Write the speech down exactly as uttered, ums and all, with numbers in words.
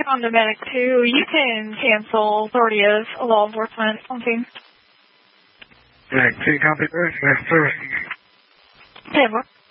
On the medic two, you can cancel authority of law enforcement on scene. Medic two, copy first. That's first. ten four.